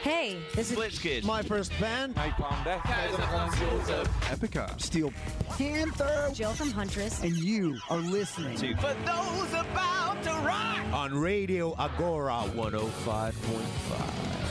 Hey, this is Blitzkid. My first band. Epica. Steel Panther. Jill from Huntress. And you are listening to For Those About to Rock On Radio Agora 105.5.